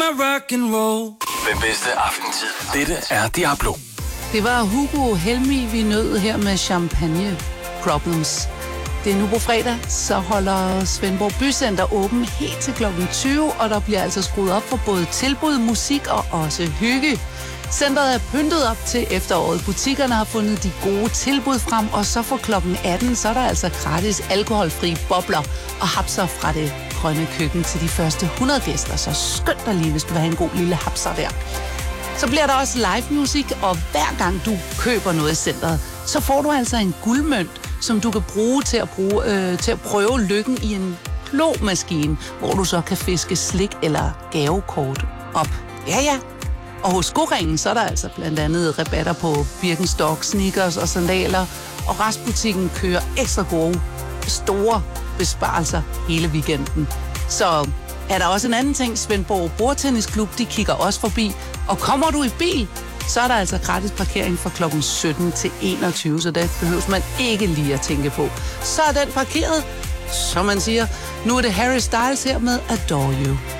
rock and roll. Den bedste aftentid. Dette er Diablo. Det var Hugo Helmi, vi nød her med Champagne Problems. Det er nu på fredag, så holder Svendborg Bycenter åben helt til kl. 20, og der bliver altså skruet op for både tilbud, musik og også hygge. Centeret er pyntet op til efteråret. Butikkerne har fundet de gode tilbud frem, og så for kl. 18, så er der altså gratis alkoholfri bobler og hapser fra det grønne køkken til de første 100 gæster. Så skynd dig lige, hvis du vil have en god lille hapser der. Så bliver der også live musik, og hver gang du køber noget i centret, så får du altså en guldmønt, som du kan bruge til at prøve lykken i en plomaskine, hvor du så kan fiske slik eller gavekort op. Ja. Og hos Skoringen, så er der altså blandt andet rabatter på Birkenstock, sneakers og sandaler, og restbutikken kører ekstra gode, store besparelser hele weekenden. Så er der også en anden ting, Svendborg Bordtennisklub, de kigger også forbi, og kommer du i bil, så er der altså gratis parkering fra klokken 17 til 21, så det behøves man ikke lige at tænke på. Så er den parkeret, som man siger. Nu er det Harry Styles her med Adore You.